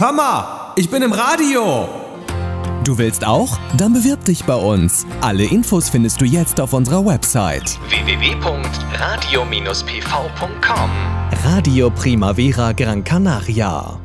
hör mal, ich bin im Radio. Du willst auch? Dann bewirb dich bei uns. Alle Infos findest du jetzt auf unserer Website www.radio-pv.com. Radio Primavera Gran Canaria.